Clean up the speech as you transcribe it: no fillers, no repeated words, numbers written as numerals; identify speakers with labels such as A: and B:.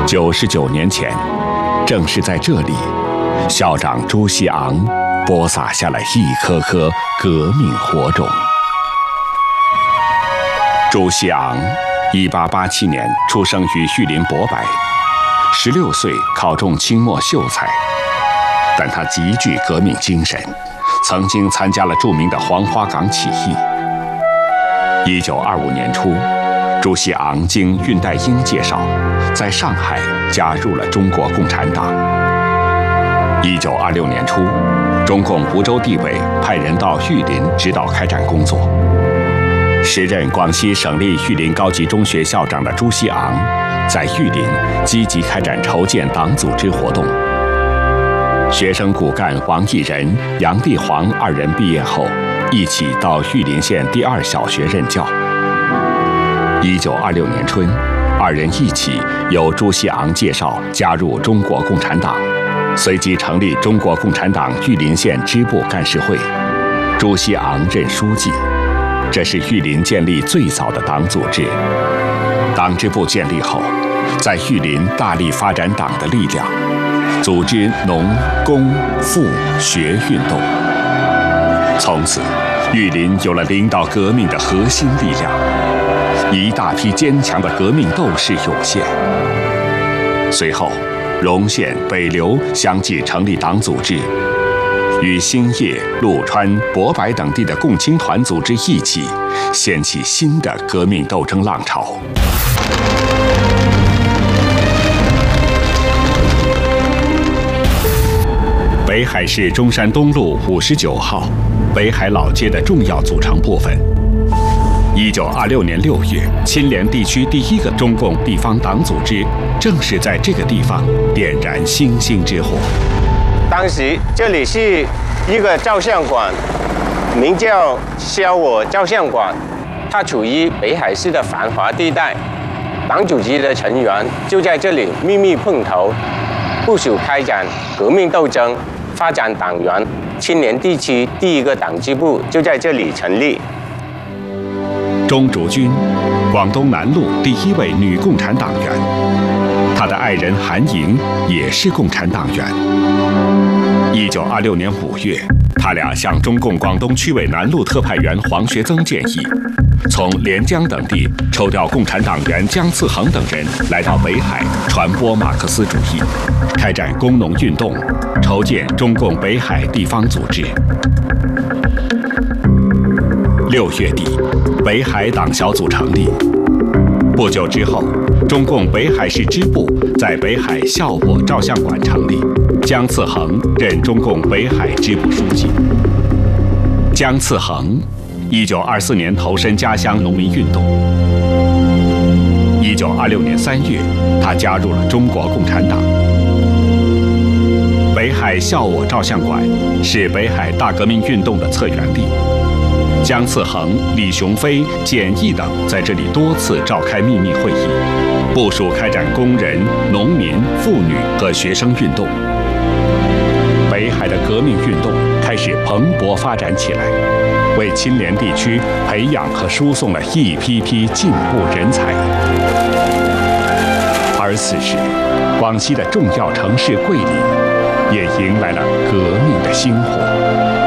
A: 99年前，正是在这里，校长朱熹昂播撒下了一颗颗革命火种。朱熹昂1887年出生于玉林博白，16岁考中清末秀才，但他极具革命精神，曾经参加了著名的黄花岗起义。1925年初，朱熹昂经恽代英介绍，在上海加入了中国共产党。1926年初，中共梧州地委派人到玉林指导开展工作。时任广西省立玉林高级中学校长的朱熹昂，在玉林积极开展筹建党组织活动。学生骨干王毅仁、杨地煌二人毕业后，一起到玉林县第2小学任教。1926年春，二人一起由朱熹昂介绍加入中国共产党，随即成立中国共产党玉林县支部干事会，朱熹昂任书记。这是玉林建立最早的党组织。党支部建立后，在玉林大力发展党的力量，组织农、工、妇、学运动。从此，玉林有了领导革命的核心力量，一大批坚强的革命斗士涌现。随后，荣县、北流相继成立党组织，与兴业、陆川、博白等地的共青团组织一起，掀起新的革命斗争浪潮。北海市中山东路59号，北海老街的重要组成部分。1926年6月，钦连地区第1个中共地方党组织正是在这个地方点燃星星之火。
B: 当时这里是一个照相馆，名叫萧我照相馆，它处于北海市的繁华地带。党组织的成员就在这里秘密碰头，部署开展革命斗争，发展党员。钦连地区第1个党支部就在这里成立。
A: 钟竹君，广东南路第1位女共产党员，她的爱人韩莹也是共产党员。1926年5月，他俩向中共广东区委南路特派员黄学增建议，从连江等地抽调共产党员姜次衡等人来到北海，传播马克思主义，开展工农运动，筹建中共北海地方组织。6月底，北海党小组成立。不久之后，中共北海市支部在北海孝我照相馆成立，姜次衡任中共北海支部书记。姜次衡1924年投身家乡农民运动。1926年3月，他加入了中国共产党。北海孝我照相馆是北海大革命运动的策源地。姜次衡、李雄飞、简易等在这里多次召开秘密会议，部署开展工人、农民、妇女和学生运动。北海的革命运动开始蓬勃发展起来，为钦连地区培养和输送了一批批进步人才。而此时，广西的重要城市桂林也迎来了革命的星火。